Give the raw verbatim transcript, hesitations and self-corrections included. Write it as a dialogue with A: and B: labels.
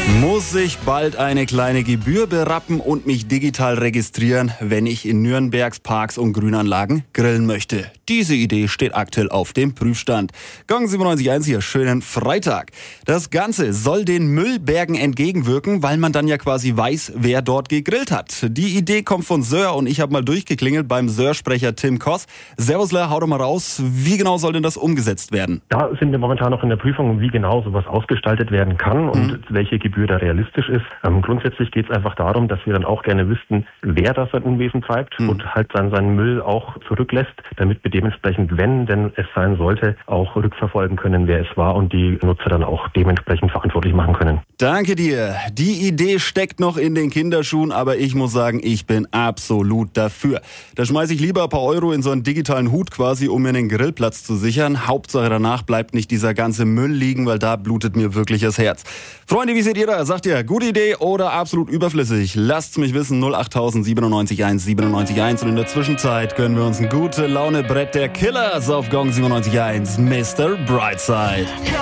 A: Muss ich bald eine kleine Gebühr berappen und mich digital registrieren, wenn ich in Nürnbergs Parks und Grünanlagen grillen möchte? Diese Idee steht aktuell auf dem Prüfstand. Gong siebenundneunzig Komma eins hier, schönen Freitag. Das Ganze soll den Müllbergen entgegenwirken, weil man dann ja quasi weiß, wer dort gegrillt hat. Die Idee kommt von Söhr und ich habe mal durchgeklingelt beim Söhr-Sprecher Tim Koss. Servusler, hau doch mal raus. Wie genau soll denn das umgesetzt werden?
B: Da sind wir momentan noch in der Prüfung, wie genau sowas ausgestaltet werden kann und mhm. welche Gebühr da realistisch ist. Ähm, grundsätzlich geht es einfach darum, dass wir dann auch gerne wüssten, wer das sein Unwesen treibt mhm. und halt dann seinen Müll auch zurücklässt, damit wir dementsprechend, wenn denn es sein sollte, auch rückverfolgen können, wer es war und die Nutzer dann auch dementsprechend verantwortlich machen können.
A: Danke dir. Die Idee steckt noch in den Kinderschuhen, aber ich muss sagen, ich bin absolut dafür. Da schmeiße ich lieber ein paar Euro in so einen digitalen Hut quasi, um mir einen Grillplatz zu sichern. Hauptsache danach bleibt nicht dieser ganze Müll liegen, weil da blutet mir wirklich das Herz. Freunde, wie seht ihr das? Sagt ihr, gute Idee oder absolut überflüssig? Lasst's mich wissen, null acht siebenundneunzig Komma eins siebenundneunzig Komma eins. Und in der Zwischenzeit gönnen wir uns ein gute Laune Brett der Killers auf Gong siebenundneunzig Komma eins, Mister Brightside.